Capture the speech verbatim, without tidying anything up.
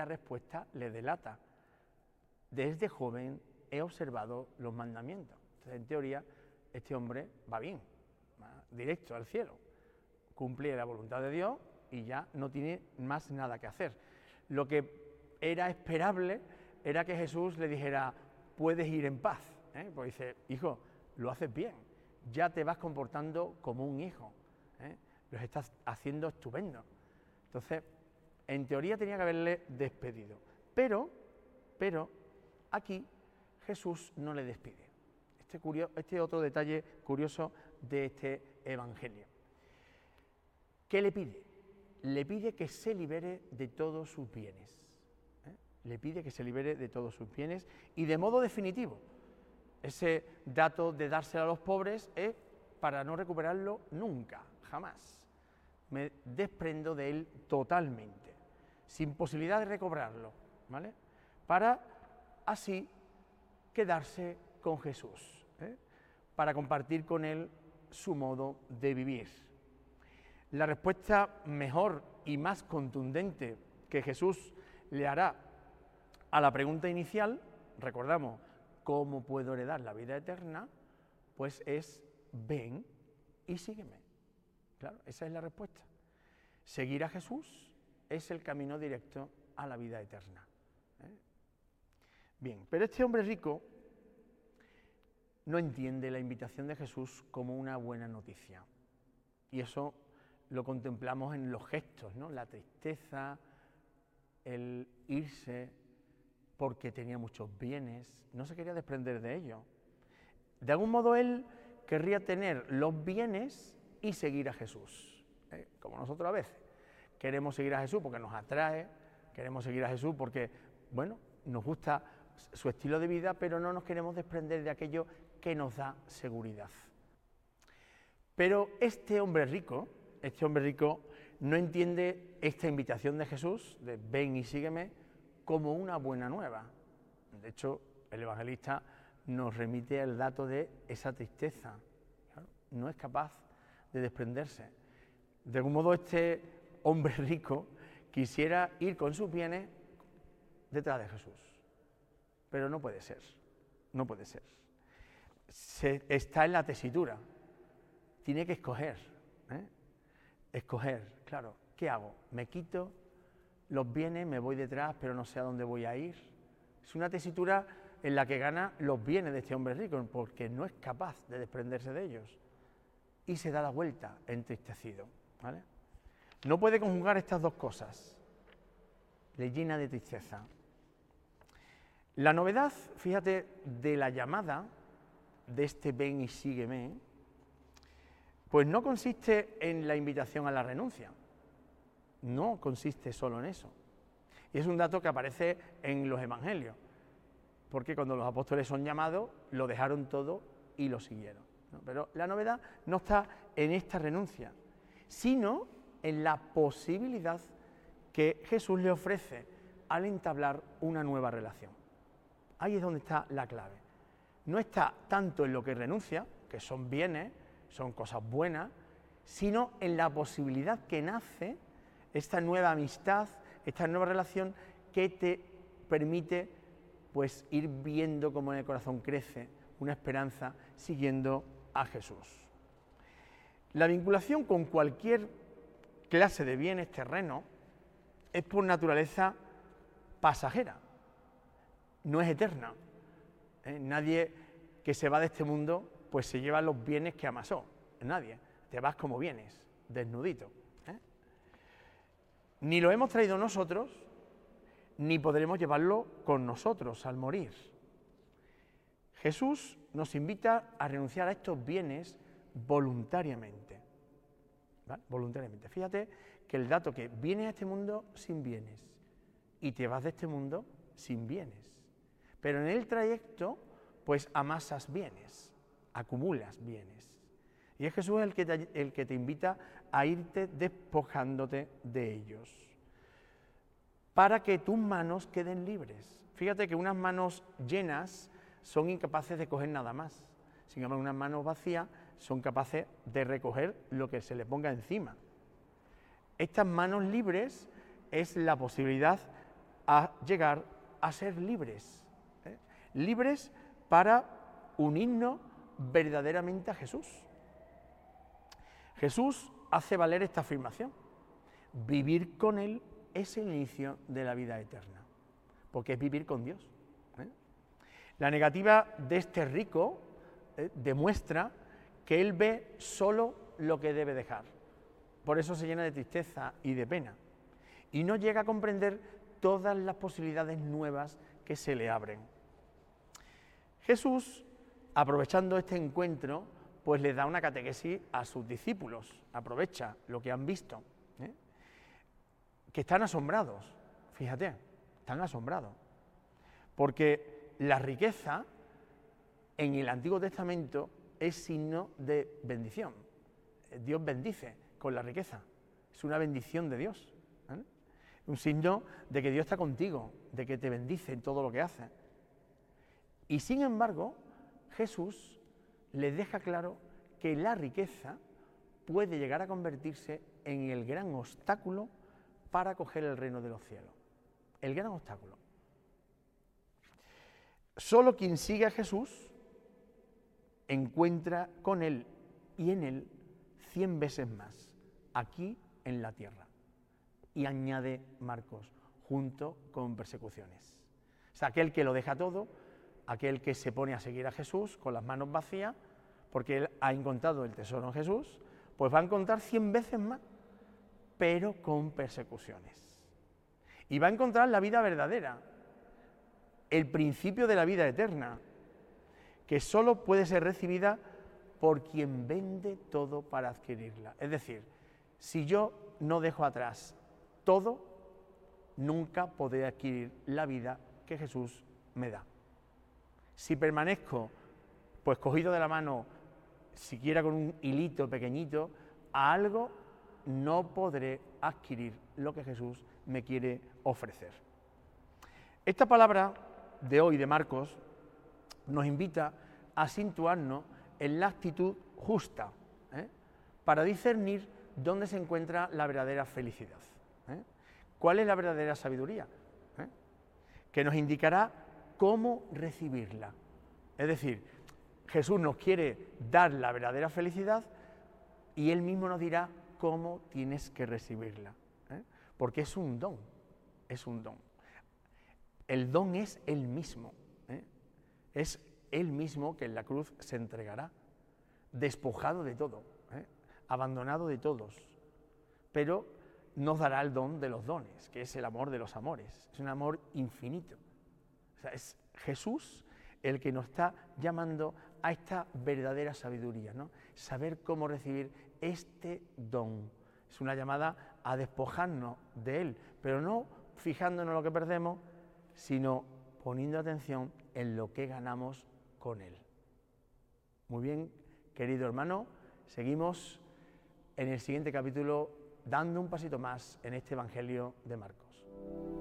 respuesta le delata. Desde joven he observado los mandamientos. Entonces, en teoría, este hombre va bien, va directo al cielo, cumple la voluntad de Dios y ya no tiene más nada que hacer. Lo que era esperable era que Jesús le dijera, puedes ir en paz, ¿eh? Pues dice, hijo, lo haces bien, ya te vas comportando como un hijo, ¿eh? Los estás haciendo estupendo. Entonces, en teoría tenía que haberle despedido, pero, pero, aquí Jesús no le despide. Este, curioso, este otro detalle curioso de este evangelio. ¿Qué le pide? Le pide que se libere de todos sus bienes. ¿eh? Le pide que se libere de todos sus bienes y de modo definitivo. Ese dato de dárselo a los pobres es para no recuperarlo nunca, jamás. Me desprendo de él totalmente, sin posibilidad de recobrarlo, ¿vale? Para así quedarse con Jesús, ¿eh? Para compartir con él su modo de vivir. La respuesta mejor y más contundente que Jesús le hará a la pregunta inicial, recordamos, ¿cómo puedo heredar la vida eterna? Pues es, ven y sígueme. Claro, esa es la respuesta. Seguir a Jesús es el camino directo a la vida eterna. ¿eh? Bien, pero este hombre rico no entiende la invitación de Jesús como una buena noticia. Y eso lo contemplamos en los gestos, ¿no? La tristeza, el irse porque tenía muchos bienes, no se quería desprender de ellos. De algún modo él querría tener los bienes y seguir a Jesús, ¿eh? Como nosotros a veces. Queremos seguir a Jesús porque nos atrae, queremos seguir a Jesús porque, bueno, nos gusta su estilo de vida, pero no nos queremos desprender de aquello que nos da seguridad. Pero este hombre rico, este hombre rico no entiende esta invitación de Jesús, de ven y sígueme, como una buena nueva. De hecho, el evangelista nos remite el dato de esa tristeza. Claro, no es capaz de desprenderse. De algún modo, este hombre rico quisiera ir con sus bienes detrás de Jesús, pero no puede ser, no puede ser. Se, está en la tesitura, tiene que escoger, ¿eh? Escoger, claro, ¿qué hago? ¿Me quito los bienes, me voy detrás, pero no sé a dónde voy a ir? Es una tesitura en la que gana los bienes de este hombre rico, porque no es capaz de desprenderse de ellos, y se da la vuelta entristecido, ¿vale? No puede conjugar estas dos cosas, le llena de tristeza. La novedad, fíjate, de la llamada de este ven y sígueme, pues no consiste en la invitación a la renuncia, no consiste solo en eso. Y es un dato que aparece en los evangelios, porque cuando los apóstoles son llamados, lo dejaron todo y lo siguieron, ¿no? Pero la novedad no está en esta renuncia, sino en la posibilidad que Jesús le ofrece al entablar una nueva relación. Ahí es donde está la clave. No está tanto en lo que renuncia, que son bienes, son cosas buenas, sino en la posibilidad que nace esta nueva amistad, esta nueva relación que te permite pues ir viendo cómo en el corazón crece una esperanza siguiendo a Jesús. La vinculación con cualquier clase de bienes terrenos es por naturaleza pasajera, no es eterna. ¿Eh? Nadie que se va de este mundo pues se lleva los bienes que amasó, nadie, te vas como vienes, desnudito. ¿eh? Ni lo hemos traído nosotros, ni podremos llevarlo con nosotros al morir. Jesús nos invita a renunciar a estos bienes voluntariamente, ¿vale? Voluntariamente. Fíjate que el dato que vienes a este mundo sin bienes y te vas de este mundo sin bienes, pero en el trayecto pues amasas bienes, acumulas bienes. Y es Jesús el que te, el que te invita a irte despojándote de ellos, para que tus manos queden libres. Fíjate que unas manos llenas son incapaces de coger nada más. Sin embargo, unas manos vacías son capaces de recoger lo que se le ponga encima. Estas manos libres es la posibilidad a llegar a ser libres, ¿eh? libres para unirnos verdaderamente a Jesús. Jesús hace valer esta afirmación: vivir con Él es el inicio de la vida eterna, porque es vivir con Dios. ¿eh? La negativa de este rico ¿eh? demuestra que él ve solo lo que debe dejar, por eso se llena de tristeza y de pena, y no llega a comprender todas las posibilidades nuevas que se le abren. Jesús, aprovechando este encuentro, pues le da una catequesis a sus discípulos, aprovecha lo que han visto, ¿eh? que están asombrados, fíjate, están asombrados, porque la riqueza en el Antiguo Testamento es signo de bendición. Dios bendice con la riqueza, es una bendición de Dios, ¿eh? un signo de que Dios está contigo, de que te bendice en todo lo que haces. Y sin embargo, Jesús les deja claro que la riqueza puede llegar a convertirse en el gran obstáculo para coger el reino de los cielos. El gran obstáculo. Solo quien sigue a Jesús encuentra con Él y en Él cien veces más, aquí en la tierra. Y añade Marcos, junto con persecuciones. O sea, aquel que lo deja todo, aquel que se pone a seguir a Jesús con las manos vacías, porque él ha encontrado el tesoro en Jesús, pues va a encontrar cien veces más, pero con persecuciones. Y va a encontrar la vida verdadera, el principio de la vida eterna, que solo puede ser recibida por quien vende todo para adquirirla. Es decir, si yo no dejo atrás todo, nunca podré adquirir la vida que Jesús me da. Si permanezco, pues cogido de la mano, siquiera con un hilito pequeñito, a algo, no podré adquirir lo que Jesús me quiere ofrecer. Esta palabra de hoy de Marcos nos invita a situarnos en la actitud justa, ¿eh? para discernir dónde se encuentra la verdadera felicidad. ¿eh? ¿Cuál es la verdadera sabiduría? ¿eh? Que nos indicará cómo recibirla. Es decir, Jesús nos quiere dar la verdadera felicidad y Él mismo nos dirá cómo tienes que recibirla. ¿eh? Porque es un don, es un don. El don es Él mismo, ¿eh? es Él mismo que en la cruz se entregará, despojado de todo, ¿eh? abandonado de todos, pero nos dará el don de los dones, que es el amor de los amores, es un amor infinito. O sea, es Jesús el que nos está llamando a esta verdadera sabiduría, ¿no? Saber cómo recibir este don. Es una llamada a despojarnos de él, pero no fijándonos en lo que perdemos, sino poniendo atención en lo que ganamos con él. Muy bien, querido hermano, seguimos en el siguiente capítulo dando un pasito más en este Evangelio de Marcos.